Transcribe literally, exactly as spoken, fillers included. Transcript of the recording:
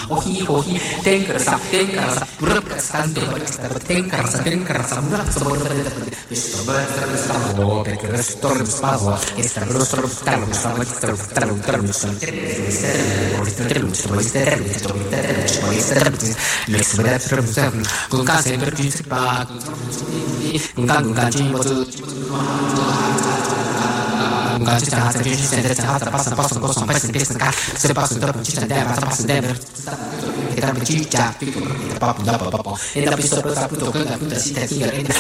ohi ohi tenkersa tenkersa burrasa tenkersa tenkersa tenkersa burrasa burrasa questo burrasa oh perché resto spago e sta rostro stalo stalo stalo stalo stalo stalo con casa per più si fa con con con un gancio c'è una serie di scende c'è una passa passa passa passa in pista se passa dopo ci c'è dentro passa dentro e da ciccia e da papa e da pista per appunto con la punta si tira